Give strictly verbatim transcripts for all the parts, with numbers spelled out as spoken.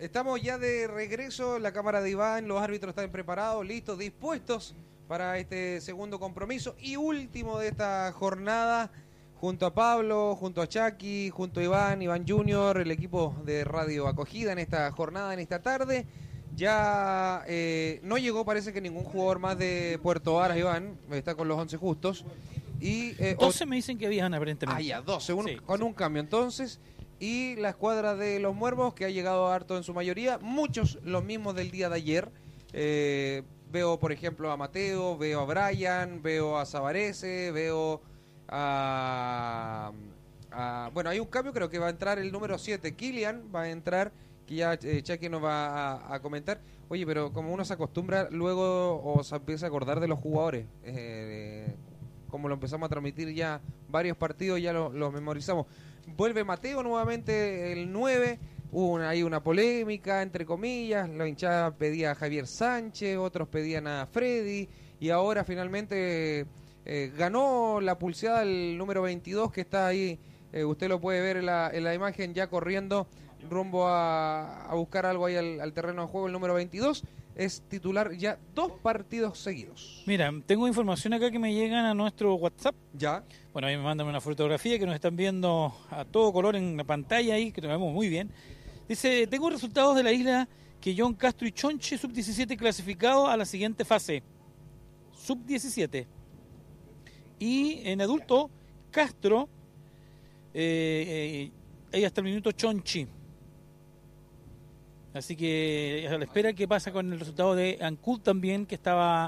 Estamos ya de regreso, la cámara de Iván, los árbitros están preparados, listos, dispuestos para este segundo compromiso y último de esta jornada, junto a Pablo, junto a Chucky, junto a Iván, Iván Junior, el equipo de Radio Acogida en esta jornada, en esta tarde. Ya eh, no llegó, parece que ningún jugador más de Puerto Varas, Iván, está con los once justos. Y, eh, doce me dicen que habían aparentemente. Ah, ya, doce, un, sí, con sí. un cambio entonces. Y la escuadra de los Muermos, que ha llegado harto en su mayoría, muchos los mismos del día de ayer. Eh, veo, por ejemplo, a Mateo, veo a Brian, veo a Savarese, veo a, a... Bueno, hay un cambio, creo que va a entrar el número siete, Kilian, va a entrar, que ya eh, Chucky nos va a, a comentar. Oye, pero como uno se acostumbra, luego o se empieza a acordar de los jugadores. Eh, como lo empezamos a transmitir ya varios partidos, ya los lo memorizamos. Vuelve Mateo nuevamente el nueve, hubo una, ahí una polémica, entre comillas, la hinchada pedía a Javier Sánchez, otros pedían a Freddy, y ahora finalmente eh, ganó la pulseada el número veintidós, que está ahí, eh, usted lo puede ver en la, en la imagen, ya corriendo rumbo a, a buscar algo ahí al, al terreno de juego, el número veintidós. Es titular ya dos partidos seguidos. Mira, tengo información acá que me llegan a nuestro WhatsApp. Ya. Bueno, ahí me mandan una fotografía que nos están viendo a todo color en la pantalla ahí, que nos vemos muy bien. Dice, tengo resultados de la isla que John Castro y Chonche, sub diecisiete, clasificado a la siguiente fase. sub diecisiete. Y en adulto, Castro, eh, eh, ahí hasta el minuto Chonchi. Así que a la espera qué pasa con el resultado de Ancud también, que estaba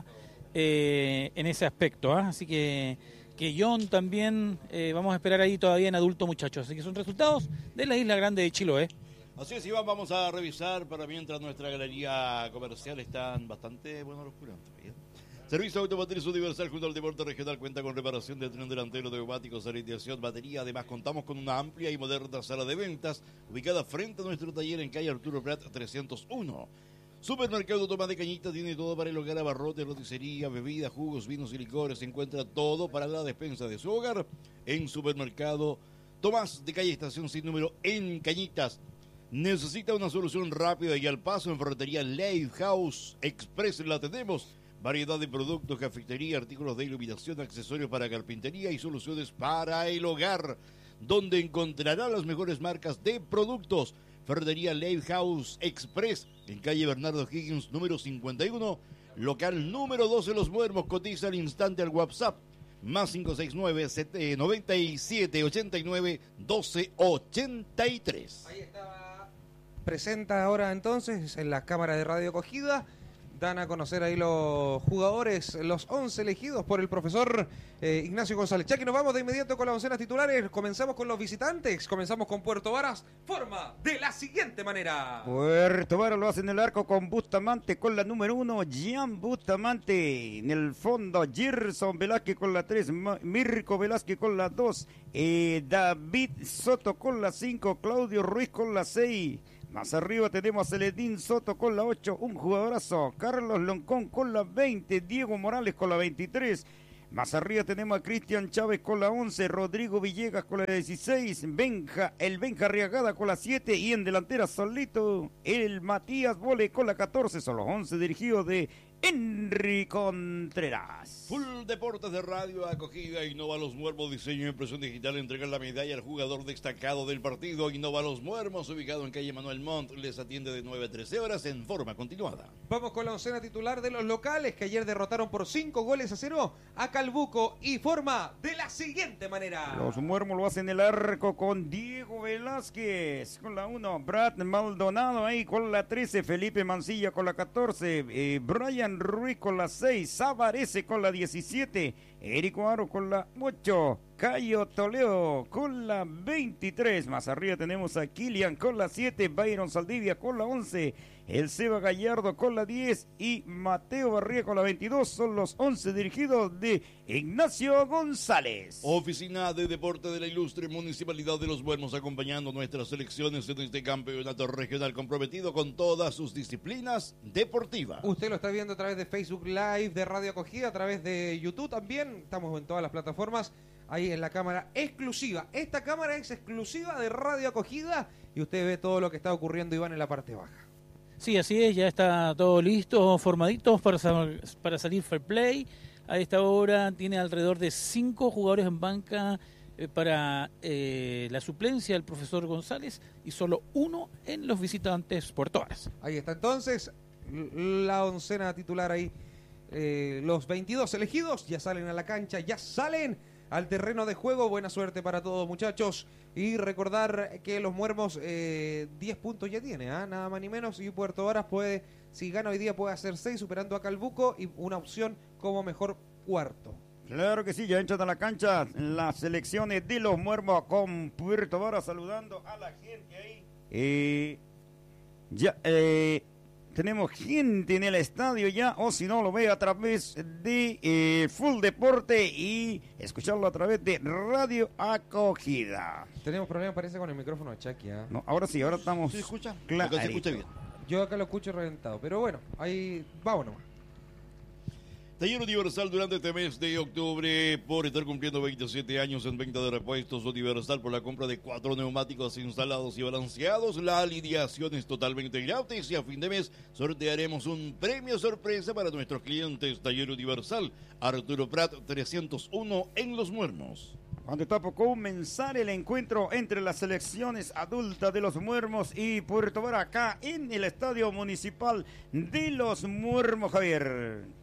eh, en ese aspecto. ¿eh? Así que, que John también, eh, vamos a esperar ahí todavía en adulto, muchachos. Así que son resultados de la Isla Grande de Chiloé. Así es, Iván, vamos a revisar para mientras nuestra galería comercial están bastante buenos los curantes. Servicio Automotriz Universal junto al Deporte Regional cuenta con reparación de tren delantero, neumáticos, alineación, batería. Además, contamos con una amplia y moderna sala de ventas ubicada frente a nuestro taller en calle Arturo Prat trescientos uno. Supermercado Tomás de Cañita tiene todo para el hogar, abarrote, roticería, bebidas, jugos, vinos y licores. Se encuentra todo para la despensa de su hogar en Supermercado Tomás de Calle Estación Sin Número en Cañitas. Necesita una solución rápida y al paso en Ferretería Lighthouse Express la tenemos. Variedad de productos, cafetería, artículos de iluminación, accesorios para carpintería y soluciones para el hogar, donde encontrará las mejores marcas de productos. Ferretería Lighthouse Express, en calle Bernardo Higgins, número cincuenta y uno, local número doce, Los Muermos. Cotiza al instante al WhatsApp, más cinco seis nueve, noventa y siete, ochenta y nueve, doce, ochenta y tres. Ahí estaba. Presenta ahora entonces en la cámara de Radio Acogida. Dan a conocer ahí los jugadores, los once elegidos por el profesor eh, Ignacio González. Ya que nos vamos de inmediato con las oncenas titulares, comenzamos con los visitantes, comenzamos con Puerto Varas, forma de la siguiente manera. Puerto Varas lo hace en el arco con Bustamante con la número uno, Gian Bustamante. En el fondo, Gerson Velázquez con la tres, Mirko Velázquez con la dos, eh, David Soto con la cinco, Claudio Ruiz con la seis. Más arriba tenemos a Celedín Soto con la ocho, un jugadorazo. Carlos Loncón con la veinte, Diego Morales con la veintitrés. Más arriba tenemos a Cristian Chávez con la once, Rodrigo Villegas con la dieciséis, Benja, el Benja Arriagada con la siete y en delantera solito el Matías Bole con la catorce. Son los once dirigidos de Henry Contreras. Full Deportes de Radio Acogida. Innova Los Muermos, diseño e impresión digital. Entrega la medalla al jugador destacado del partido. Innova Los Muermos, ubicado en calle Manuel Montt. Les atiende de nueve a trece horas en forma continuada. Vamos con la oncena titular de los locales, que ayer derrotaron por cinco goles a cero a Calbuco, y forma de la siguiente manera. Los Muermos lo hacen en el arco con Diego Velázquez con la uno, Brad Maldonado ahí con la trece, Felipe Mancilla con la catorce, eh, Brian Ruiz con la seis, Savarese con la diecisiete, Érico Aro con la ocho, Cayo Toledo con la veintitrés. Más arriba tenemos a Kilian con la siete, Byron Saldivia con la once, el Seba Gallardo con la diez y Mateo Barría con la veintidós. Son los once dirigidos de Ignacio González. Oficina de Deporte de la Ilustre Municipalidad de Los Muermos, acompañando nuestras selecciones en este campeonato regional, comprometido con todas sus disciplinas deportivas. Usted lo está viendo a través de Facebook Live, de Radio Acogida, a través de YouTube también. Estamos en todas las plataformas. Ahí en la cámara exclusiva. Esta cámara es exclusiva de Radio Acogida y usted ve todo lo que está ocurriendo, Iván, en la parte baja. Sí, así es, ya está todo listo, formadito para, sal- para salir fair play. A esta hora tiene alrededor de cinco jugadores en banca eh, para eh, la suplencia del profesor González y solo uno en los visitantes Puerto Varas. Ahí está entonces la oncena titular ahí. Eh, los veintidós elegidos ya salen a la cancha, ya salen al terreno de juego. Buena suerte para todos, muchachos. Y recordar que los Muermos eh, diez puntos ya tiene, ¿eh? Nada más ni menos. Y Puerto Varas puede, si gana hoy día, puede hacer seis, superando a Calbuco y una opción como mejor cuarto. Claro que sí, ya entran a la cancha las selecciones de los Muermos con Puerto Varas, saludando a la gente ahí. Eh, ya, eh, tenemos gente en el estadio ya, o si no lo ve a través de eh, Full Deporte y escucharlo a través de Radio Acogida. Tenemos problemas, parece, con el micrófono de Chucky, ¿eh? No, ahora sí, ahora estamos. ¿Se escucha? Clarito. Acá se escucha bien. Yo acá lo escucho reventado, pero bueno, ahí vámonos. Taller Universal durante este mes de octubre, por estar cumpliendo veintisiete años en venta de repuestos Universal por la compra de cuatro neumáticos instalados y balanceados. La alineación es totalmente gratis y a fin de mes sortearemos un premio sorpresa para nuestros clientes. Taller Universal, Arturo Prat trescientos uno en Los Muermos. Cuando está por comenzar el encuentro entre las selecciones adultas de los Muermos y Puerto Varas acá en el Estadio Municipal de los Muermos, Javier.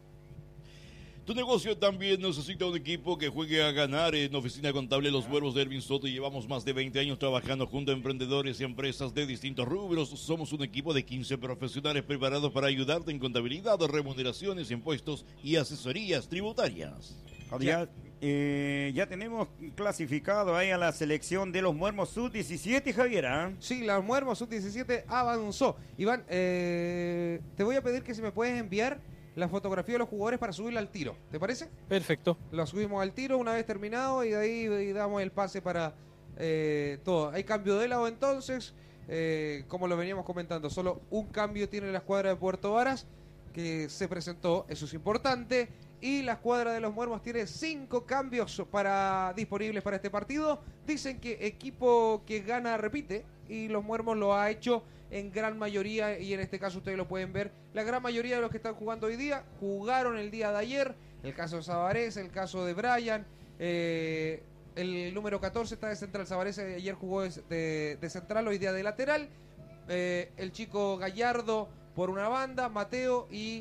Tu negocio también necesita un equipo que juegue a ganar. En Oficina Contable Los Muermos de Ervin Soto llevamos más de veinte años trabajando junto a emprendedores y empresas de distintos rubros. Somos un equipo de quince profesionales preparados para ayudarte en contabilidad, remuneraciones, impuestos y asesorías tributarias. Ya, eh, ya tenemos clasificado ahí a la selección de los Muermos sub diecisiete, Javier. ¿Ah? Sí, los Muermos sub diecisiete avanzó. Iván, eh, te voy a pedir que si me puedes enviar la fotografía de los jugadores para subirla al tiro, ¿te parece? Perfecto. La subimos al tiro una vez terminado y de ahí y damos el pase para eh, todo. Hay cambio de lado entonces, eh, como lo veníamos comentando, solo un cambio tiene la escuadra de Puerto Varas, que se presentó, eso es importante, y la escuadra de los Muermos tiene cinco cambios para disponibles para este partido. Dicen que equipo que gana repite, y los Muermos lo ha hecho en gran mayoría, y en este caso ustedes lo pueden ver, la gran mayoría de los que están jugando hoy día jugaron el día de ayer. El caso de Sabarés, el caso de Brian, eh, el número catorce está de central. Sabarés ayer jugó de, de, de central, hoy día de lateral. Eh, el chico Gallardo por una banda, Mateo y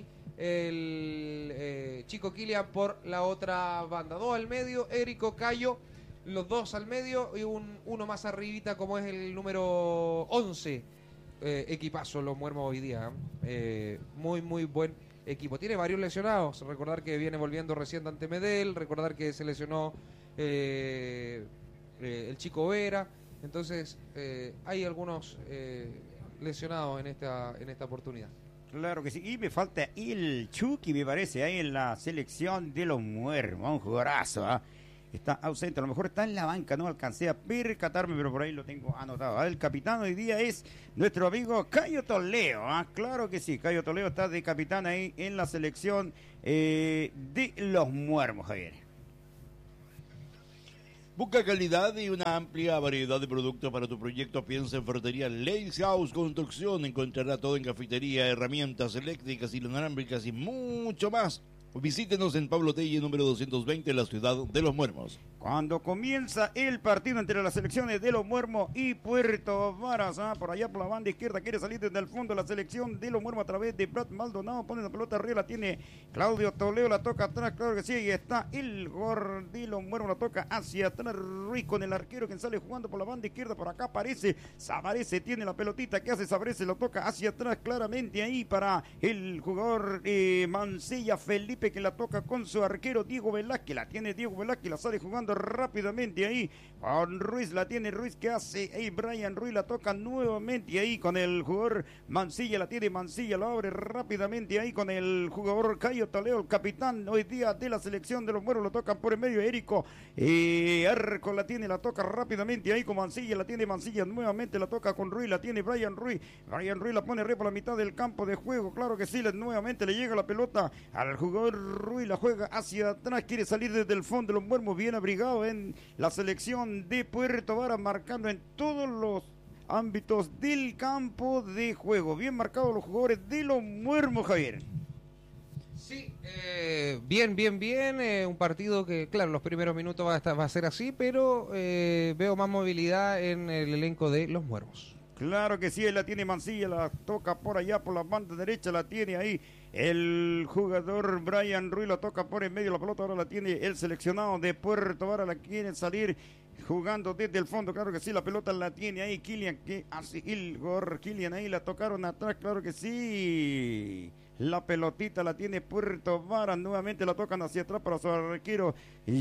el eh, chico Kilian por la otra banda. Dos al medio, Érico, Cayo, los dos al medio y un, uno más arribita como es el número once. Eh, equipazo los Muermos hoy día, eh, muy muy buen equipo. Tiene varios lesionados, recordar que viene volviendo recién ante Medel, recordar que se lesionó eh, eh, el chico Vera, entonces eh, hay algunos eh, lesionados en esta en esta oportunidad. Claro que sí, y me falta el Chucky, me parece, ahí en la selección de los Muermos, un jugadorazo, ¿ah? Está ausente, a lo mejor está en la banca, no alcancé a percatarme, pero por ahí lo tengo anotado. El capitán hoy día es nuestro amigo Cayo Toledo, ¿ah? Claro que sí, Cayo Toledo está de capitán ahí en la selección eh, de los Muermos, Javier. Busca calidad y una amplia variedad de productos para tu proyecto. Piensa en Ferretería Lace House Construcción. Encontrará todo en cafetería, herramientas eléctricas, inalámbricas y mucho más. Visítenos en Pablo Telle, número doscientos veinte, en la ciudad de Los Muermos. Cuando comienza el partido entre las selecciones de los Muermos y Puerto Varas, ¿ah? Por allá por la banda izquierda quiere salir desde el fondo la selección de los Muermos a través de Brad Maldonado, pone la pelota arriba, la tiene Claudio Toledo, la toca atrás, claro que sí, y está el gol de los Muermos, la toca hacia atrás, Ruiz con el arquero que sale jugando por la banda izquierda, por acá aparece Sabarese, tiene la pelotita, que hace Sabarese, lo toca hacia atrás claramente ahí para el jugador eh, Mancilla Felipe, que la toca con su arquero Diego Velázquez, la tiene Diego Velázquez, la sale jugando rápidamente ahí con Ruiz, la tiene Ruiz, que hace ahí Brian Ruiz, la toca nuevamente ahí con el jugador Mancilla, la tiene Mancilla, lo abre rápidamente ahí con el jugador Cayo Toledo, el capitán hoy día de la selección de los Muermos, lo tocan por el medio Érico, eh, Arco la tiene, la toca rápidamente ahí con Mancilla, la tiene Mancilla, nuevamente la toca con Ruiz, la tiene Brian Ruiz, Brian Ruiz la pone re por la mitad del campo de juego, claro que sí, le, nuevamente le llega la pelota al jugador Ruiz, la juega hacia atrás, quiere salir desde el fondo de los Muermos, bien abrigado en la selección de Puerto Varas, marcando en todos los ámbitos del campo de juego. Bien marcados los jugadores de los Muermos, Javier. Sí, eh, bien, bien, bien. Eh, un partido que, claro, los primeros minutos va a, estar, va a ser así, pero eh, veo más movilidad en el elenco de los Muermos. Claro que sí, él la tiene Mancilla, la toca por allá por la banda derecha, la tiene ahí el jugador Brian Ruiz, la toca por en medio, la pelota ahora la tiene el seleccionado de Puerto Vara, la quiere salir jugando desde el fondo, claro que sí, la pelota la tiene ahí Kilian, que hace el gol, Kilian ahí la tocaron atrás, claro que sí. La pelotita la tiene Puerto Vara, nuevamente la tocan hacia atrás para su arquero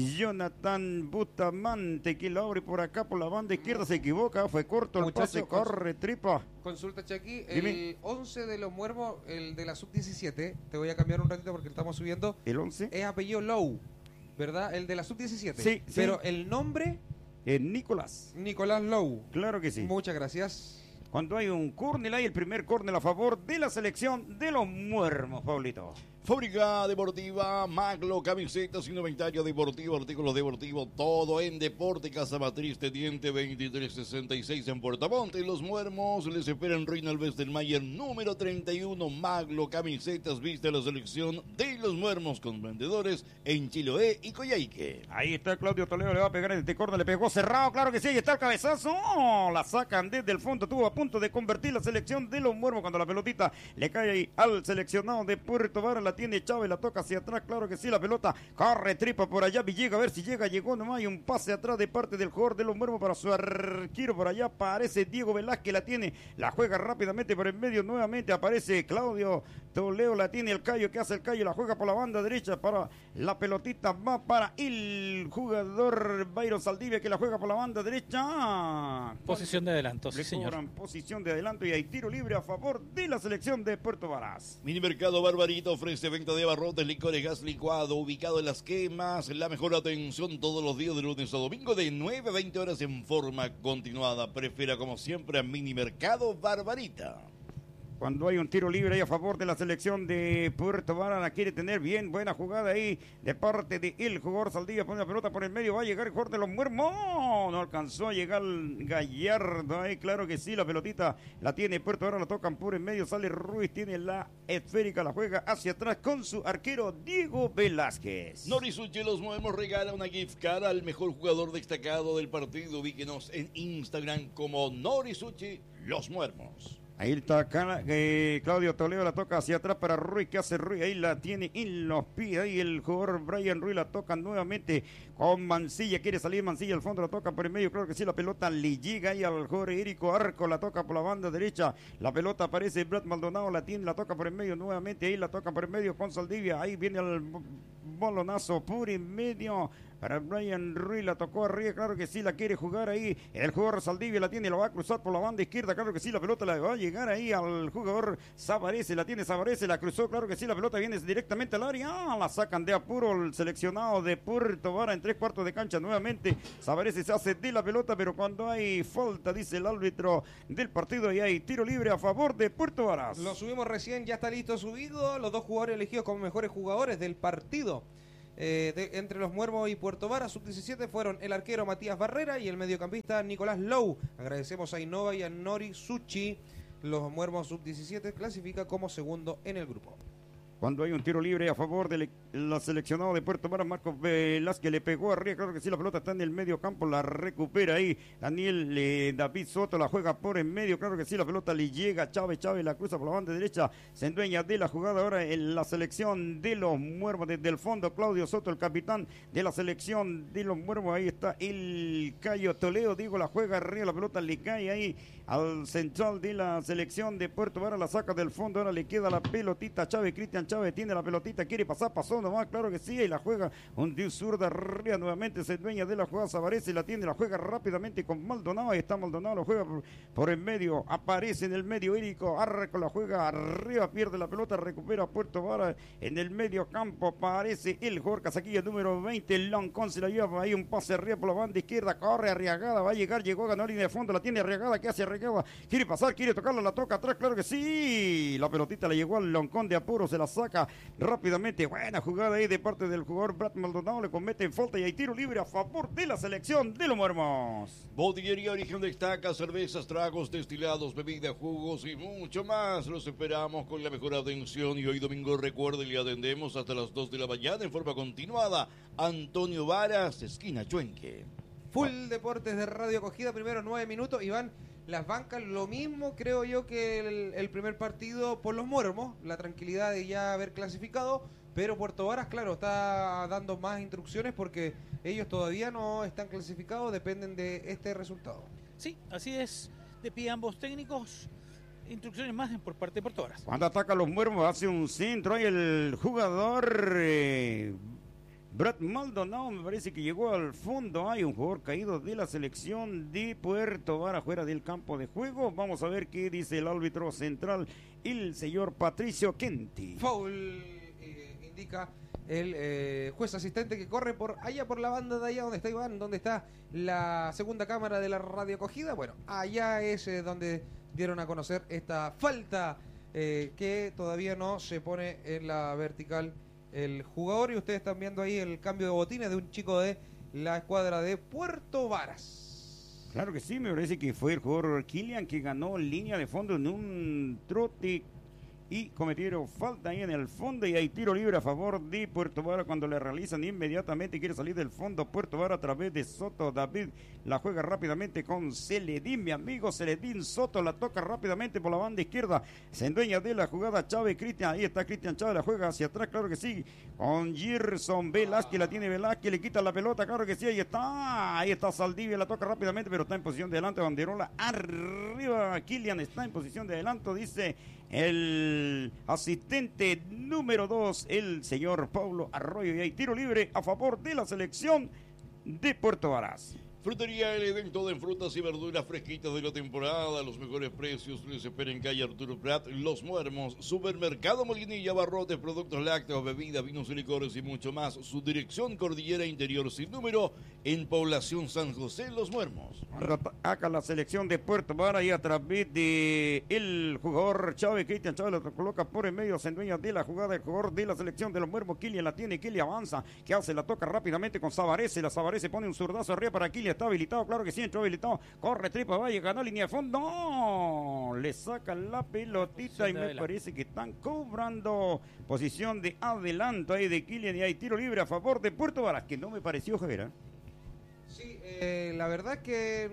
Jonathan Bustamante, que la abre por acá por la banda izquierda, se equivoca, fue corto el Muchacho, pase, corre Tripa. Consulta, Chucky, Dime. el once de los Muermos, el de la sub diecisiete, te voy a cambiar un ratito porque lo estamos subiendo, El once, es apellido Low, ¿verdad? El de la sub diecisiete. Sí, sí. Pero el nombre, eh, Nicolás, Nicolás Low. claro que sí. Muchas gracias. Cuando hay un córner, hay el primer córner a favor de la selección de los Muermos, Pablito. Fábrica Deportiva Maglo, camisetas, indumentaria deportiva, artículos deportivos, todo en deporte. Casa Matriz, Teniente veintitrés sesenta y seis en Puerto Montt. Los Muermos les esperan Reinald Westermayer, número treinta y uno. Maglo, camisetas, viste la selección de los Muermos con vendedores en Chiloé y Coyhaique. Ahí está Claudio Toledo, le va a pegar en este córner, le pegó cerrado, claro que sí, ahí está el cabezazo. ¡Oh! La sacan desde el fondo, estuvo a punto de convertir la selección de los Muermos cuando la pelotita le cae ahí al seleccionado de Puerto Vara, la tiene Chávez, la toca hacia atrás, claro que sí, la pelota corre Tripa por allá, Villega, a ver si llega, llegó nomás, hay un pase atrás de parte del jugador de los Muermos para su arquero, por allá aparece Diego Velázquez, la tiene, la juega rápidamente por el medio, nuevamente aparece Claudio Toledo, la tiene el Cayo, que hace el Cayo, la juega por la banda derecha, para la pelotita va para el jugador Byron Saldivia, que la juega por la banda derecha. Posición de adelanto, sí Le señor. cobran posición de adelanto y hay tiro libre a favor de la selección de Puerto Varas. Mini Mercado Barbarito ofrece venta de abarrotes, licores, gas licuado, ubicado en Las Quemas. La mejor atención todos los días de lunes a domingo de nueve a veinte horas en forma continuada. Prefiera como siempre a Mini Mercado Barbarita. Cuando hay un tiro libre ahí a favor de la selección de Puerto Vara, la quiere tener bien, buena jugada ahí de parte de el jugador Saldivia, pone la pelota por el medio, va a llegar el jugador de los Muermos, no alcanzó a llegar Gallardo ahí, claro que sí, la pelotita la tiene Puerto Vara, la tocan por el medio, sale Ruiz, tiene la esférica, la juega hacia atrás con su arquero Diego Velázquez. Norisuchi Los Muermos regala una gift card al mejor jugador destacado del partido. Ubíquenos en Instagram como Norisuchi Los Muermos. Ahí está acá, eh, Claudio Toledo la toca hacia atrás para Ruiz, que hace Ruiz, ahí la tiene en los pies, ahí el jugador Brian Ruiz la toca nuevamente con Mancilla, quiere salir Mancilla al fondo, la toca por el medio, creo que sí, la pelota le llega ahí al jugador Érico Arco, la toca por la banda derecha, la pelota aparece Brad Maldonado, la tiene, la toca por el medio nuevamente, ahí la toca por el medio con Saldivia, ahí viene el balonazo por en medio para Brian Ruiz, la tocó arriba, claro que sí, la quiere jugar ahí, el jugador Saldivia la tiene, la va a cruzar por la banda izquierda, claro que sí, la pelota la va a llegar ahí al jugador Savarese, la tiene Savarese, la cruzó, claro que sí, la pelota viene directamente al área, ah, la sacan de apuro el seleccionado de Puerto Vara en tres cuartos de cancha nuevamente, Savarese se hace de la pelota, pero cuando hay falta, dice el árbitro del partido, y hay tiro libre a favor de Puerto Varas. Lo subimos recién, ya está listo subido, los dos jugadores elegidos como mejores jugadores del partido. Eh, de, entre los Muermos y Puerto Vara, sub diecisiete, fueron el arquero Matías Barrera y el mediocampista Nicolás Low. Agradecemos a Innova y a Nori Suchi. Los Muermos sub diecisiete clasifica como segundo en el grupo. Cuando hay un tiro libre a favor del la seleccionado de Puerto Vara, Marcos Velázquez le pegó arriba, claro que sí, la pelota está en el medio campo, la recupera ahí Daniel eh, David Soto, la juega por en medio, claro que sí, la pelota le llega a Chávez, Chávez la cruza por la banda derecha, se endueña de la jugada ahora en la selección de los Muermos, desde el fondo Claudio Soto, el capitán de la selección de los Muermos, ahí está el Cayo Toledo, digo, la juega arriba, la pelota le cae ahí al central de la selección de Puerto Vara, la saca del fondo, ahora le queda la pelotita a Chávez, Cristian Chávez tiene la pelotita, quiere pasar, pasó nomás, claro que sí, y la juega un dios zurda arriba, nuevamente se dueña de la jugada, Savarese la tiene, la juega rápidamente con Maldonado, ahí está Maldonado, lo juega por, por el medio, aparece en el medio Érico Arco, la juega arriba, pierde la pelota, recupera Puerto Vara en el medio campo, aparece el jugador Casaquilla número veinte, Loncón se la lleva ahí, un pase arriba por la banda izquierda, corre Arriagada, va a llegar, llegó a ganar línea de fondo, la tiene Arriagada, ¿qué hace Arriagada? Quiere pasar, quiere tocarla, la toca atrás, claro que sí, la pelotita le llegó al Loncón de apuro, se la saca rápidamente. Buena jugada ahí de parte del jugador Brad Maldonado. Le comete falta y hay tiro libre a favor de la selección de los muermos. Botillería Origen destaca cervezas, tragos, destilados, bebidas, jugos y mucho más. Los esperamos con la mejor atención y hoy domingo, recuerden, le atendemos hasta las dos de la mañana en forma continuada. Antonio Varas, esquina Chuenque. Full Deportes de Radio Acogida, primero nueve minutos y van las bancas, lo mismo creo yo que el, el primer partido por los muermos, la tranquilidad de ya haber clasificado, pero Puerto Varas, claro, está dando más instrucciones porque ellos todavía no están clasificados, dependen de este resultado. Sí, así es, de pie ambos técnicos, instrucciones más por parte de Puerto Varas. Cuando ataca a los muermos hace un centro, hay el jugador... Eh, Brad Maldonado me parece que llegó al fondo. Hay un jugador caído de la selección de Puerto Varas fuera del campo de juego. Vamos a ver qué dice el árbitro central, el señor Patricio Kenti. Foul, eh, indica el eh, juez asistente que corre por allá por la banda de allá donde está Iván, donde está la segunda cámara de la radio acogida. Bueno, allá es eh, donde dieron a conocer esta falta eh, que todavía no se pone en la vertical el jugador, y ustedes están viendo ahí el cambio de botines de un chico de la escuadra de Puerto Varas. Claro que sí, me parece que fue el jugador Kilian que ganó línea de fondo en un trote y cometieron falta ahí en el fondo y hay tiro libre a favor de Puerto Varas cuando le realizan inmediatamente. Quiere salir del fondo Puerto Varas a través de Soto. David la juega rápidamente con Celedín, mi amigo Celedín Soto la toca rápidamente por la banda izquierda, se endueña de la jugada Chávez Cristian, ahí está Cristian Chávez, la juega hacia atrás, claro que sí, con Gerson Velázquez, la tiene Velázquez, le quita la pelota, claro que sí, ahí está, ahí está Saldivia, la toca rápidamente, pero está en posición de adelante, banderola arriba, Kilian está en posición de adelanto, dice el asistente número dos, el señor Paulo Arroyo, y hay tiro libre a favor de la selección de Puerto Varas. Frutería El Edén, todo en frutas y verduras fresquitas de la temporada. Los mejores precios les espera en calle Arturo Prat, Los Muermos. Supermercado Molinilla, barrotes, productos lácteos, bebidas, vinos y licores y mucho más. Su dirección, Cordillera Interior sin número, en Población San José, Los Muermos. Acá la selección de Puerto Varas y a través de el jugador Chávez, Cristian Chávez lo coloca por en medio, se endueña de la jugada, el jugador de la selección de Los Muermos, Kilian la tiene, Kilian avanza, que hace, la toca rápidamente con Savarese, la Savarese pone un zurdazo arriba para Kilian, está habilitado, claro que sí, entró habilitado, corre, tripa, vaya, ganó línea de fondo, no, le sacan la pelotita y me parece que están cobrando posición de adelanto ahí de Kilian y hay tiro libre a favor de Puerto Varas, que no me pareció, Javier, ¿eh? Sí, eh, la verdad que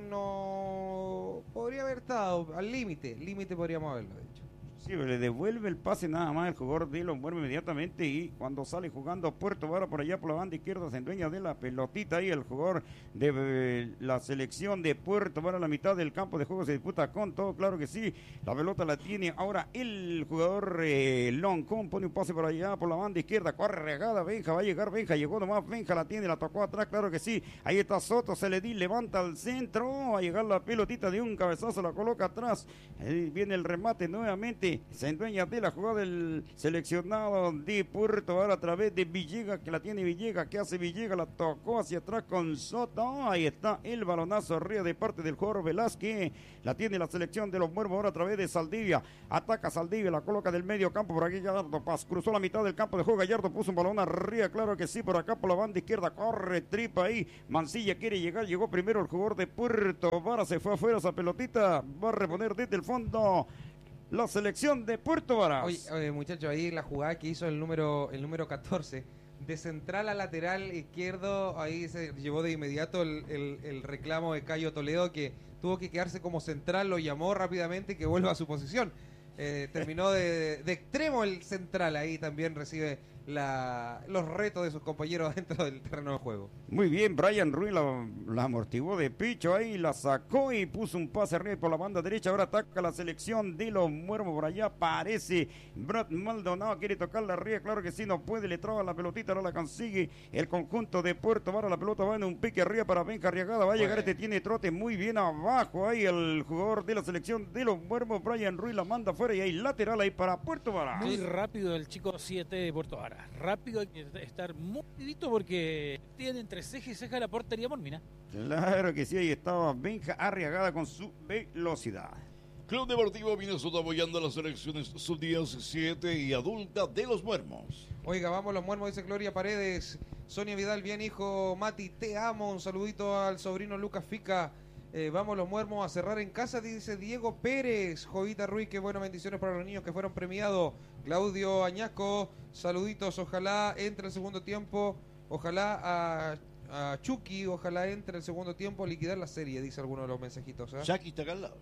no podría haber estado al límite, límite podríamos haberlo hecho. Sí, le devuelve el pase nada más el jugador de Los Muermos inmediatamente y cuando sale jugando Puerto Varas por allá por la banda izquierda se endueña de la pelotita ahí el jugador de eh, la selección de Puerto Varas a la mitad del campo de juego se disputa con todo, claro que sí, la pelota la tiene ahora el jugador eh, Loncón, pone un pase por allá por la banda izquierda, corre regada Benja, va a llegar Benja, llegó nomás Benja, la tiene, la tocó atrás, claro que sí, ahí está Soto, se le di, levanta al centro, va a llegar la pelotita de un cabezazo, la coloca atrás, ahí viene el remate nuevamente. Se endueña de la jugada del seleccionado de Puerto Varas a través de Villegas, que la tiene Villegas, que hace Villegas, la tocó hacia atrás con Soto, ahí está el balonazo arriba de parte del jugador Velázquez, la tiene la selección de Los Muermos ahora a través de Saldivia, ataca Saldivia, la coloca del medio campo, por aquí Gallardo Paz, cruzó la mitad del campo de juego, Gallardo puso un balón arriba, claro que sí, por acá por la banda izquierda, corre, tripa ahí, Mancilla quiere llegar, llegó primero el jugador de Puerto Varas, se fue afuera esa pelotita, va a reponer desde el fondo la selección de Puerto Varas. Oye, oye muchachos, ahí la jugada que hizo el número el número catorce, de central a lateral izquierdo, ahí se llevó de inmediato el, el, el reclamo de Cayo Toledo, que tuvo que quedarse como central, lo llamó rápidamente que vuelva a su posición. Eh, terminó de, de extremo el central, ahí también recibe la, los retos de sus compañeros dentro del terreno de juego. Muy bien, Brian Ruiz la, la amortiguó de picho ahí, la sacó y puso un pase arriba por la banda derecha, ahora ataca la selección de Los Muermos, por allá aparece Brad Maldonado, quiere tocarla arriba, claro que sí, no puede, le traba la pelotita, no la consigue el conjunto de Puerto Varas, la pelota va en un pique arriba para Benja Arriagada, va a llegar, este tiene trote muy bien abajo, ahí el jugador de la selección de Los Muermos, Brian Ruiz la manda afuera y hay lateral ahí para Puerto Varas. Muy rápido el chico siete de Puerto Varas. Rápido, hay que estar muy rapidito porque tiene entre ceja y ceja la portería Mormina. Claro que sí, ahí estaba Benja Arriagada con su velocidad. Club Deportivo Minnesota apoyando a las selecciones sub diecisiete y adulta de los Muermos. Oiga, vamos los Muermos, dice Gloria Paredes. Sonia Vidal, bien hijo. Mati, te amo. Un saludito al sobrino Lucas Fica. Eh, vamos los Muermos a cerrar en casa, dice Diego Pérez. Jovita Ruiz, qué buenas bendiciones para los niños que fueron premiados. Claudio Añasco, saluditos. Ojalá entre el segundo tiempo. Ojalá a... a Chucky, ojalá entre el segundo tiempo a liquidar la serie, dice alguno de los mensajitos. ¿eh? Chucky está acá al lado.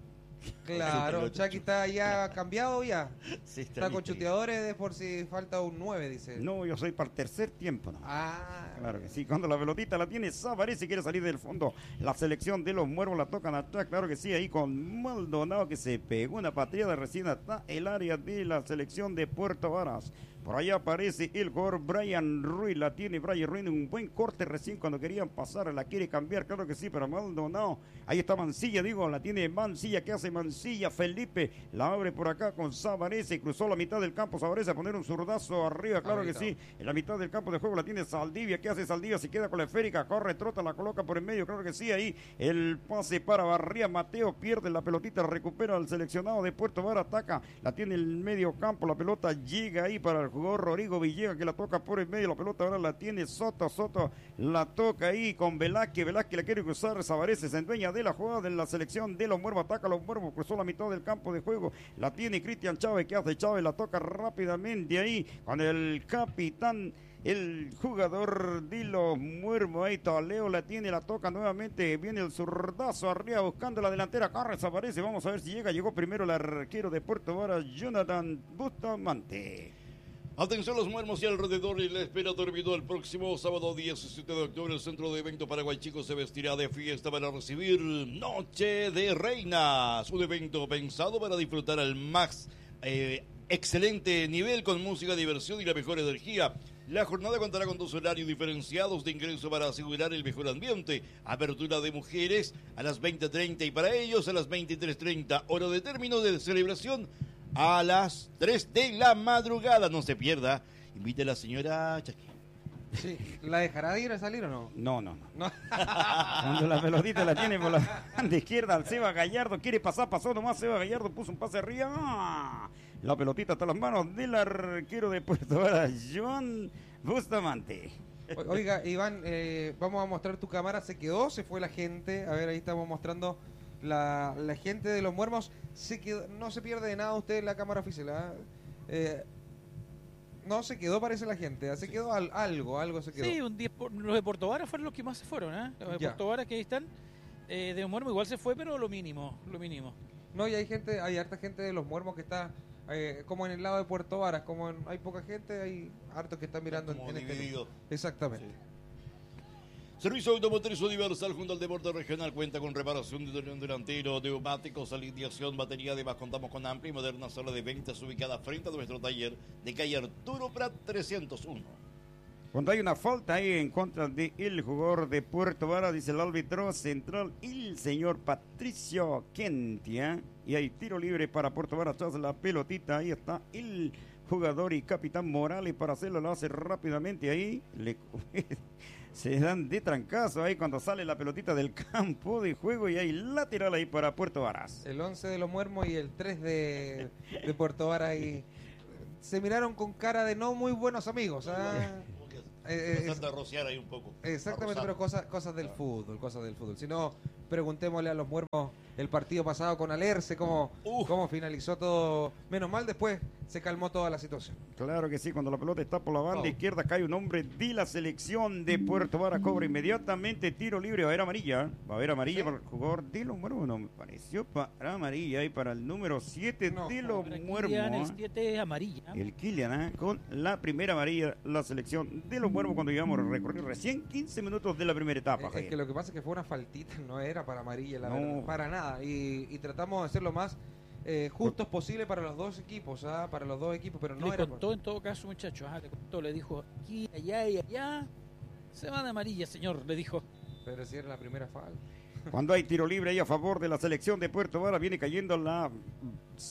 Claro, Chucky está ya cambiado ya. Sí, Está con listo. chuteadores de por si falta un nueve, dice. No, yo soy para el tercer tiempo, ¿no? Ah, Claro que sí, cuando la pelotita la tiene Sabarese, quiere salir del fondo. La selección de los Muermos la tocan atrás, claro que sí, ahí con Maldonado que se pegó una patriada recién hasta el área de la selección de Puerto Varas. Por allá aparece el jugador Brian Ruiz, la tiene Brian Ruiz, un buen corte recién cuando querían pasar, la quiere cambiar, claro que sí, pero Maldonado, ahí está Mancilla, digo, la tiene Mancilla, ¿qué hace Mancilla? Felipe, la abre por acá con Sabarese, cruzó la mitad del campo, Sabarese a poner un zurdazo arriba, claro que sí, en la mitad del campo de juego la tiene Saldivia, ¿qué hace Saldivia? Se queda con la esférica, corre, trota, la coloca por en medio, claro que sí, ahí el pase para Barría, Mateo pierde la pelotita, recupera al seleccionado de Puerto Vara, ataca, la tiene en el medio campo, la pelota llega ahí para el jugador Rodrigo Villegas que la toca por en medio, la pelota ahora la tiene Soto, Soto la toca ahí con Velázquez, Velázquez la quiere cruzar, Sabarese se endueña de la jugada de la selección de los Muermos, ataca a los Muermos, cruzó la mitad del campo de juego, la tiene Cristian Chávez, que hace Chávez, la toca rápidamente ahí con el capitán, el jugador de los Muermos, ahí Taleo la tiene, la toca nuevamente, viene el zurdazo arriba buscando la delantera, corre, desaparece, vamos a ver si llega, llegó primero el arquero de Puerto Varas, Jonathan Bustamante. Atención los Muermos y alrededor, y la espera terminó. El próximo sábado diecisiete de octubre el Centro de Evento Paraguay Chico se vestirá de fiesta para recibir Noche de Reinas, un evento pensado para disfrutar al más eh, excelente nivel con música, diversión y la mejor energía. La jornada contará con dos horarios diferenciados de ingreso para asegurar el mejor ambiente. Apertura de mujeres a las veinte treinta y para ellos a las veintitrés treinta. Hora de término de celebración a las tres de la madrugada. No se pierda. Invite a la señora Chucky. sí. ¿La dejará de ir a salir o no? No, no, no. No. Cuando la pelotita la tiene por la banda izquierda, al Seba Gallardo quiere pasar, pasó nomás Seba Gallardo, puso un pase arriba. ¡Ah! La pelotita está en las manos del arquero de Puerto Varas, Joan Bustamante. O- Oiga, Iván, eh, vamos a mostrar tu cámara. Se quedó, se fue la gente. A ver, ahí estamos mostrando la, la gente de los Muermos. Se quedó, no se pierde de nada usted en la cámara oficial. ¿ah? Eh, no se quedó, parece la gente. ¿ah? Se quedó al- algo, algo se quedó. Sí, un diez por- los de Puerto Vara fueron los que más se fueron, ¿eh? Los de Ya. Puerto Vara que ahí están, eh, de Muermo igual se fue, pero lo mínimo, lo mínimo. No, y hay gente, hay harta gente de los Muermos que está eh, como en el lado de Puerto Varas. Como en- hay poca gente, hay hartos que están mirando en, Como en este dividido. lado. Exactamente. Servicio Automotriz Universal junto al Deporte Regional cuenta con reparación de tren delantero, neumáticos, alineación, batería. Además contamos con amplia y moderna sala de ventas ubicada frente a nuestro taller de calle Arturo Prat trescientos uno. Cuando hay una falta ahí en contra del jugador de Puerto Varas, dice el árbitro central, el señor Patricio Kentia. Y hay tiro libre para Puerto Varas tras la pelotita. Ahí está el jugador y capitán Morales para hacerlo, lo hace rápidamente ahí. Le, se dan de trancazo ahí cuando sale la pelotita del campo de juego y hay lateral ahí para Puerto Varas. El once de los Muermos y el tres de, de Puerto Varas. Y se miraron con cara de no muy buenos amigos. ¿ah? Eh, eh, Trata de rociar ahí un poco. Exactamente, A pero rozar. cosas, cosas del fútbol, cosas del fútbol. Si no, preguntémosle a los Muermos el partido pasado con Alerce, cómo, Uf. cómo finalizó todo. Menos mal, después se calmó toda la situación. Claro que sí, cuando la pelota está por la banda Oh. izquierda cae un hombre de la selección de Puerto Varas, cobra inmediatamente tiro libre, va a haber amarilla, va a haber amarilla ¿Sí? para el jugador de los Muermos, no me pareció para amarilla y para el número siete No, de los Para Muermos. Kylian, el ¿eh? siete es amarilla. El Kylian, ¿eh? Con la primera amarilla, la selección de los Muermos cuando llegamos a recorrer recién quince minutos de la primera etapa. Es, es Javier. que lo que pasa es que fue una faltita, no era para amarilla, la No. verdad, para nada. Y, y tratamos de hacer lo más eh, justos posible para los dos equipos, ¿ah? para los dos equipos, pero no le era. contó en todo caso, muchachos, ah, le contó, le dijo, aquí, allá y allá, se va de amarilla, señor, le dijo. Pero si era la primera falta. Cuando hay tiro libre ahí a favor de la selección de Puerto Varas, viene cayendo la,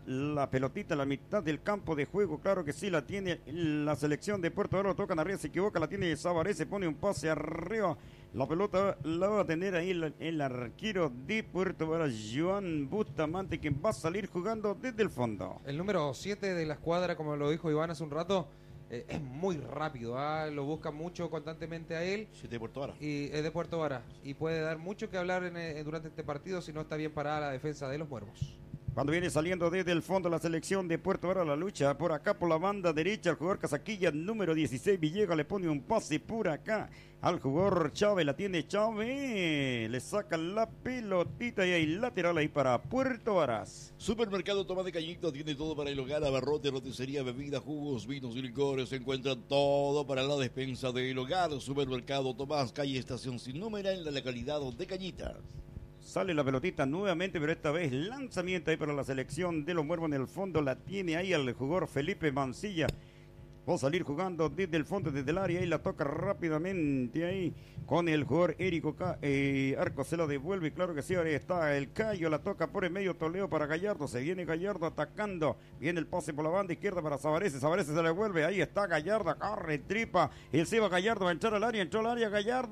la pelotita a la mitad del campo de juego. Claro que sí, la tiene la selección de Puerto Varas. Lo tocan arriba, se equivoca, la tiene Sabaré, se pone un pase arriba. La pelota la va a tener ahí el, el arquero de Puerto Varas, Joan Bustamante, quien va a salir jugando desde el fondo. El número siete de la escuadra, como lo dijo Iván hace un rato, eh, es muy rápido, ¿ah? Lo buscan mucho constantemente a él. siete de Puerto Varas. Y es de Puerto Varas. Y puede dar mucho que hablar en, en, durante este partido si no está bien parada la defensa de los Muervos. Cuando viene saliendo desde el fondo la selección de Puerto Varas, la lucha por acá por la banda derecha, el jugador Casaquilla número dieciséis, Villegas, le pone un pase por acá al jugador Chávez, la tiene Chávez, le saca la pelotita y hay lateral ahí para Puerto Varas. Supermercado Tomate Cañito tiene todo para el hogar, abarrote, roticería, bebidas, jugos, vinos y licores. Se encuentra todo para la despensa del hogar. Supermercado Tomás, calle Estación Sin Número, en la localidad de Cañitas. Sale la pelotita nuevamente, pero esta vez lanzamiento ahí para la selección de los Muervos. En el fondo la tiene ahí el jugador Felipe Mancilla. Va a salir jugando desde el fondo, desde el área, y la toca rápidamente ahí con el jugador Érico eh, Arco, se la devuelve, claro que sí, ahora está el Cayo, la toca por el medio, Toledo para Gallardo, se viene Gallardo atacando, viene el pase por la banda izquierda para Sabarese, Sabarese se la devuelve, ahí está Gallardo, corre, tripa, el Seba Gallardo va a entrar al área, entró al área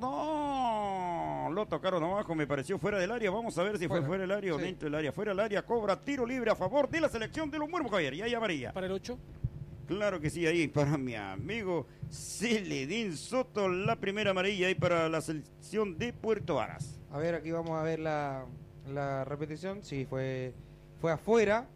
Gallardo, lo tocaron abajo, me pareció fuera del área, vamos a ver si fue fuera, fuera del área o sí. Dentro del área, fuera del área, cobra tiro libre a favor de la selección de los Muervos, Javier, y ahí amarilla. Para el ocho. Claro que sí, ahí para mi amigo Celedín Soto, la primera amarilla ahí para la selección de Puerto Varas. A ver, aquí vamos a ver la, la repetición. Sí, fue, fue afuera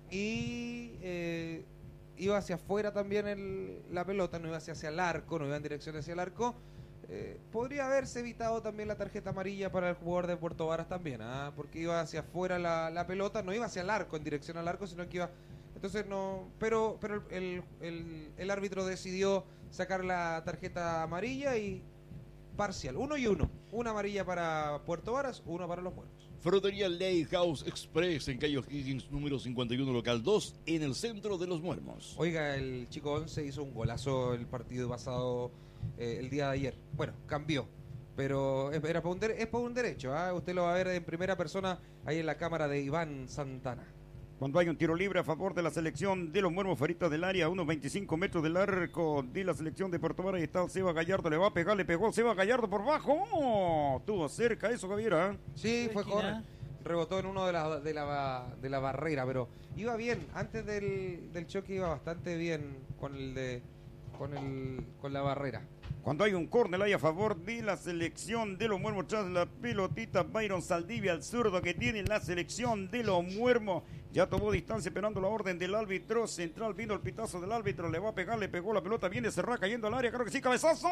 y eh, iba hacia afuera también el, la pelota, no iba hacia, hacia el arco, no iba en dirección hacia el arco. Eh, podría haberse evitado también la tarjeta amarilla para el jugador de Puerto Varas también, ¿ah? Porque iba hacia afuera la, la pelota, no iba hacia el arco, en dirección al arco, sino que iba... Entonces no, pero pero el, el, el árbitro decidió sacar la tarjeta amarilla y parcial, uno y uno, una amarilla para Puerto Varas, uno para los Muervos. Frutería Lighthouse Express en calle Higgins número cincuenta y uno local dos en el centro de los Muervos. Oiga, el chico once hizo un golazo el partido pasado, eh, el día de ayer. Bueno, cambió, pero es, era para un, es para un derecho, ¿eh? Usted lo va a ver en primera persona ahí en la cámara de Iván Santana. Cuando hay un tiro libre a favor de la selección de los Muervos, Ferita del área, unos veinticinco metros del arco de la selección de Puerto Varas, y está Seba Gallardo, le va a pegar, le pegó Seba Gallardo por bajo, oh, estuvo cerca eso, Javier, ¿eh? Sí, fue corner, rebotó en uno de la, de la, de la barrera, pero iba bien, antes del, del choque iba bastante bien con el de con el con la barrera. Cuando hay un córner ahí a favor de la selección de los Muervos, tras la pelotita Byron Saldivia, al zurdo que tiene la selección de los Muervos, ya tomó distancia esperando la orden del árbitro central, vino el pitazo del árbitro, le va a pegar, le pegó la pelota, viene cerrada cayendo al área, creo que sí, cabezazo.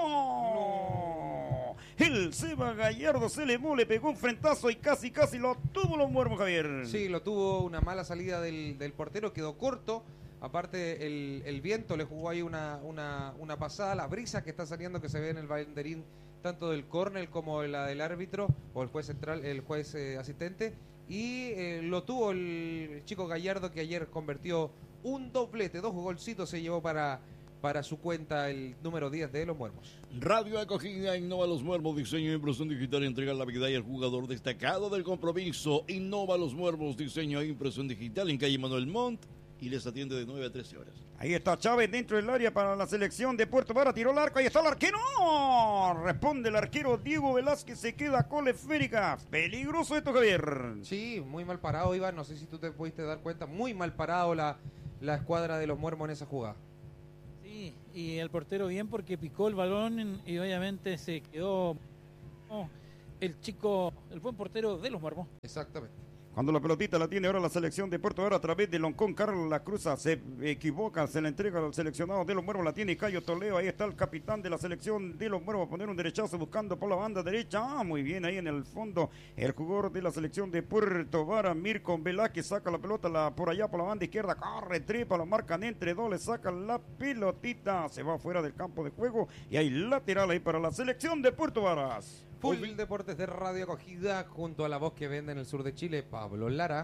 No. El Seba Gallardo se le le pegó un frentazo y casi casi lo tuvo los Muervos, Javier. Sí, lo tuvo, una mala salida del, del portero, quedó corto. Aparte el, el viento le jugó ahí una, una, una pasada, la brisa que está saliendo que se ve en el banderín tanto del córner como la del árbitro o el juez central, el juez eh, asistente, y eh, lo tuvo el, el chico Gallardo, que ayer convirtió un doblete, dos golcitos se llevó para, para su cuenta el número diez de los Muervos. Radio Acogida Innova Los Muervos, diseño e impresión digital, entrega la medalla al jugador destacado del compromiso. Innova Los Muervos, diseño e impresión digital en calle Manuel Montt, y les atiende de nueve a trece horas. Ahí está Chávez dentro del área para la selección de Puerto Varas, tiró el arco, ahí está el arquero, responde el arquero Diego Velázquez, se queda con la esférica, peligroso esto, Javier. Sí, muy mal parado, Iván, no sé si tú te pudiste dar cuenta, muy mal parado la, la escuadra de los Muervos en esa jugada. Sí, y el portero bien porque picó el balón y obviamente se quedó oh, el chico, el buen portero de los Muervos. Exactamente. Cuando la pelotita la tiene ahora la selección de Puerto Varas a través de Loncón, Carlos La Cruza se equivoca, se la entrega al seleccionado de los Muervos, la tiene Cayo Toledo, ahí está el capitán de la selección de los Muervos a poner un derechazo buscando por la banda derecha, ah, muy bien ahí en el fondo, el jugador de la selección de Puerto Varas, Mirko Velázquez, saca la pelota la, por allá por la banda izquierda, corre, trepa, la marcan entre dos, le saca la pelotita, se va fuera del campo de juego y hay lateral ahí para la selección de Puerto Varas. Full Deportes de Radio Acogida, junto a la voz que vende en el sur de Chile, Pablo Lara.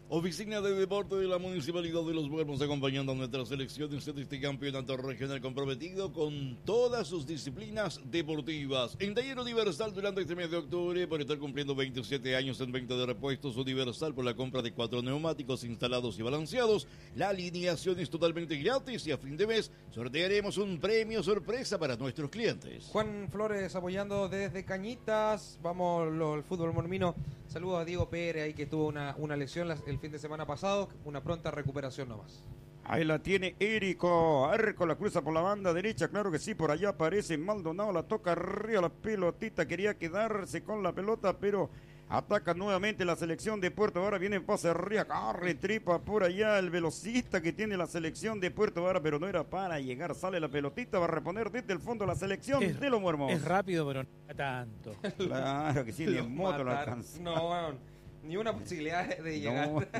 Oficina de Deporte de la Municipalidad de Los Muermos, acompañando a nuestra selección en este campeonato regional comprometido con todas sus disciplinas deportivas. En Taller Universal durante este mes de octubre, por estar cumpliendo veintisiete años en venta de repuestos Universal por la compra de cuatro neumáticos instalados y balanceados, la alineación es totalmente gratis y a fin de mes sortearemos un premio sorpresa para nuestros clientes. Juan Flores apoyando desde Cañitas. Vamos, lo, el fútbol mormino. Saludos a Diego Pérez, ahí que tuvo una, una lesión la, el fin de semana pasado. Una pronta recuperación nomás. Ahí la tiene Érico Arco, la cruza por la banda derecha, claro que sí, por allá aparece Maldonado, la toca arriba la pelotita, quería quedarse con la pelota, pero ataca nuevamente la selección de Puerto Vara, viene en pase arriba, corre, tripa por allá el velocista que tiene la selección de Puerto Vara, pero no era para llegar, sale la pelotita, va a reponer desde el fondo la selección es, de los Muermos. Es rápido, pero no tanto. Claro que sí, ni en moto lo alcanza. No, bueno, ni una posibilidad de llegar. No, no.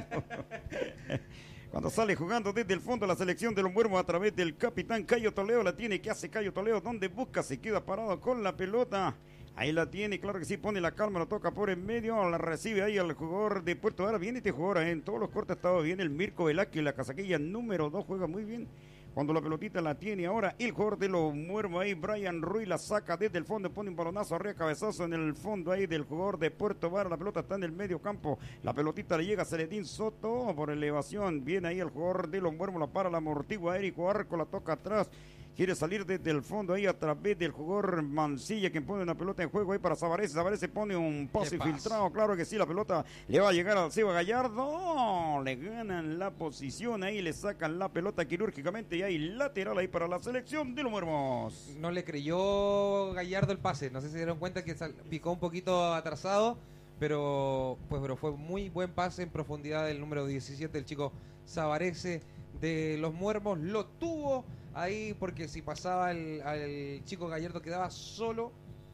Cuando sale jugando desde el fondo la selección de los Muermos a través del capitán Cayo Toledo, la tiene, ¿qué hace Cayo Toledo? ¿Dónde busca? Se queda parado con la pelota. Ahí la tiene, claro que sí, pone la calma, lo toca por en medio, la recibe ahí al jugador de Puerto Vara. Viene este jugador, ¿eh? En todos los cortes ha estado bien el Mirko Velázquez, la casaquilla número dos, juega muy bien. Cuando la pelotita la tiene ahora el jugador de los Muermos ahí, Brian Ruiz la saca desde el fondo, pone un balonazo arriba, cabezazo en el fondo ahí del jugador de Puerto Vara, la pelota está en el medio campo, la pelotita le llega a Celedín Soto por elevación, viene ahí el jugador de los Muermos, la para, la amortigua, Érico Arco la toca atrás, quiere salir desde el fondo ahí a través del jugador Mancilla, quien pone una pelota en juego ahí para Savarese. Savarese pone un pase filtrado, claro que sí, la pelota le va a llegar al Seba Gallardo, le ganan la posición ahí, le sacan la pelota quirúrgicamente y hay lateral ahí para la selección de los Muermos. No le creyó Gallardo el pase, no sé si se dieron cuenta que sal, picó un poquito atrasado, pero pues pero fue muy buen pase en profundidad del número diecisiete, el chico Savarese de los Muermos, lo tuvo ahí porque si pasaba el, al chico Gallardo quedaba solo.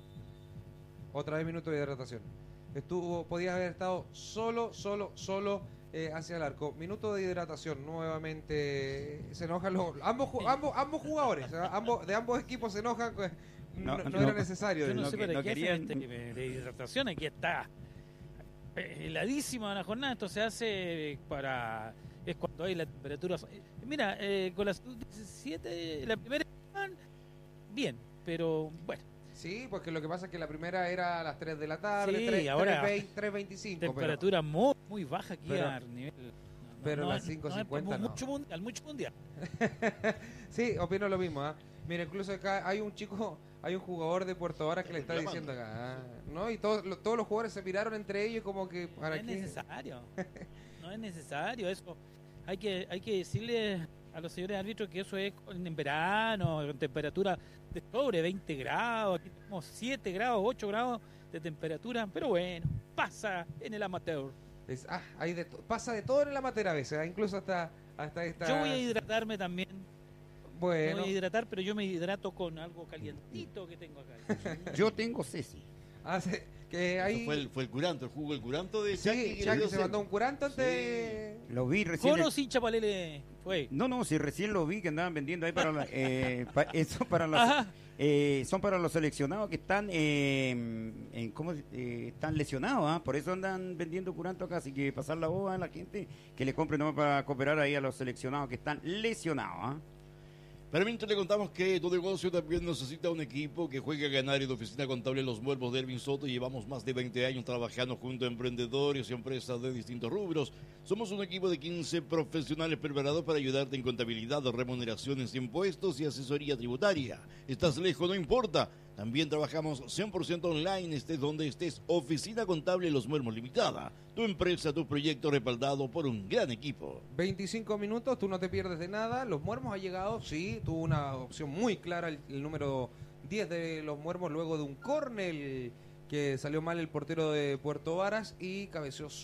Otra vez minuto de hidratación. Estuvo, podía haber estado solo, solo, solo eh, hacia el arco. Minuto de hidratación. Nuevamente se enojan los ambos ambos ambos jugadores, ¿eh? ambos de ambos equipos se enojan. No, no, no, no era necesario. Yo no, no sé que, para no qué querían... hacen este de hidratación. Aquí está heladísima la jornada. Esto se hace para es cuando hay la temperatura. Mira, eh, con las diecisiete, la primera bien, pero bueno. Sí, porque lo que pasa es que la primera era a las tres de la tarde, sí, tres, ahora tres veinticinco. Temperatura pero, muy, muy baja aquí pero, a nivel. No, pero no, las cinco cincuenta no, no. Mucho mundial, mucho mundial. Sí, opino lo mismo. ¿eh? Mira, incluso acá hay un chico, hay un jugador de Puerto Vara que le está diciendo acá, ¿no? Y todos, lo, todos los jugadores se miraron entre ellos como que para no es qué. necesario, no es necesario eso. Hay que, hay que decirle a los señores árbitros que eso es en verano, en temperatura de sobre veinte grados, aquí tenemos siete grados, ocho grados de temperatura, pero bueno, pasa en el amateur. Es, ah, hay de pasa de todo en el amateur a veces, ¿eh? Incluso hasta, hasta esta... Yo voy a hidratarme también. Bueno. Me voy a hidratar, pero yo me hidrato con algo calientito que tengo acá. Yo tengo Ceci. Ah, sí, que ahí... Fue el, fue el curanto, el jugo del curanto de Sí, Chucky. Chucky se mandó un curanto antes. Sí. Lo vi recién. ¿Con o sin Chapalele fue? No, no, si recién lo vi que andaban vendiendo ahí para la, eh, pa, eso para las, eh, son para los seleccionados que están eh, en, ¿cómo, eh, están lesionados, ¿ah? Por eso andan vendiendo curanto acá, así que pasar la voz a la gente que le compre nomás para cooperar ahí a los seleccionados que están lesionados, ¿ah? Pero mientras le contamos que tu negocio también necesita un equipo que juegue a ganar. En la Oficina Contable Los Muermos de Ervin Soto llevamos más de veinte años trabajando junto a emprendedores y empresas de distintos rubros. Somos un equipo de quince profesionales preparados para ayudarte en contabilidad, remuneraciones, impuestos y asesoría tributaria. ¿Estás lejos? No importa. También trabajamos cien por ciento online, estés donde estés. Oficina Contable Los Muermos Limitada. Tu empresa, tu proyecto respaldado por un gran equipo. veinticinco minutos, tú no te pierdes de nada. Los Muermos ha llegado, sí, tuvo una opción muy clara el, el número diez de Los Muermos luego de un córner que salió mal el portero de Puerto Varas y cabeció